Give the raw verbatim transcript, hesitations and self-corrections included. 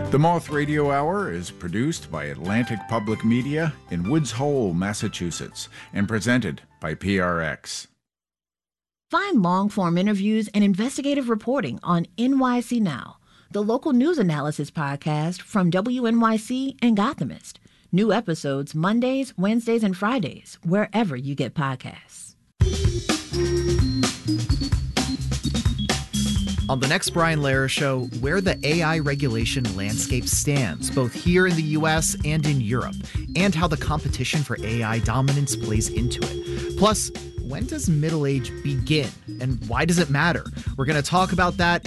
The Moth Radio Hour is produced by Atlantic Public Media in Woods Hole, Massachusetts, and presented by P R X. Find long-form interviews and investigative reporting on N Y C Now, the local news analysis podcast from W N Y C and Gothamist. New episodes Mondays, Wednesdays, and Fridays, wherever you get podcasts. On the next Brian Lehrer Show, where the A I regulation landscape stands, both here in the U S and in Europe, and how the competition for A I dominance plays into it. Plus, when does middle age begin, and why does it matter? We're going to talk about that